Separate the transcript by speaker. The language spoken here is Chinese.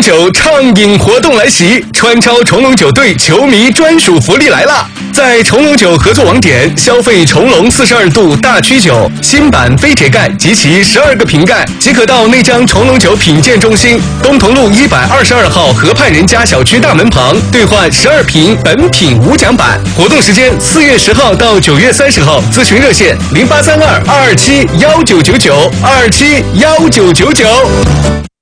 Speaker 1: 酒畅饮活动来袭，川超重龙酒队球迷专属福利来了！在重龙酒合作网点消费重龙42度大曲酒新版飞铁盖及其12个瓶盖，即可到内江重龙酒品鉴中心东同路122号河畔人家小区大门旁兑换12瓶本品无奖版。活动时间4月10号到9月30号，咨询热线0832-227-1999，227-1999。